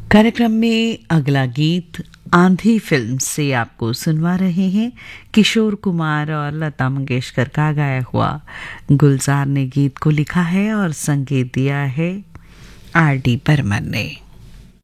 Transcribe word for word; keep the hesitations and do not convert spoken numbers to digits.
कार्यक्रम में अगला गीत आंधी फिल्म से आपको सुनवा रहे हैं। किशोर कुमार और लता मंगेशकर का गाया हुआ। गुलजार ने गीत को लिखा है और संगीत दिया है आर डी बर्मन ने।